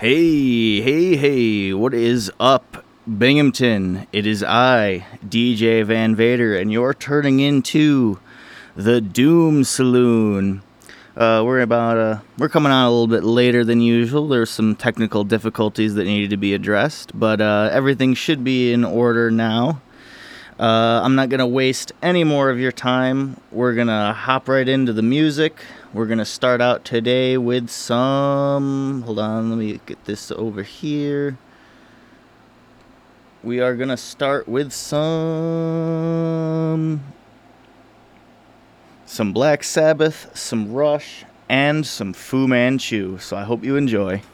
Hey, what is up, Binghamton? It is I, DJ Van Vader, and you're turning into the Doom Saloon. We're coming on a little bit later than usual. There's some technical difficulties that needed to be addressed, but everything should be in order now. I'm not going to waste any more of your time. We're going to hop right into the music. We're going to start out today with some... Hold on, let me get this over here. We are going to start with some Black Sabbath, some Rush, and some Fu Manchu. So I hope you enjoy.